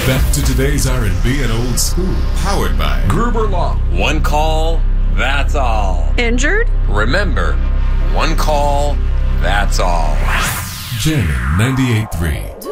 Back to today's R&B and old school, powered by Gruber Law. One call, that's all. Injured? Remember, one call, that's all. Jamming 98.3.